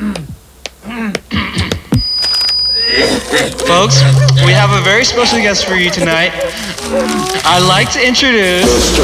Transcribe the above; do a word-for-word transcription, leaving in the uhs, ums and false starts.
Folks, we have a very special guest for you tonight. I'd like to introduce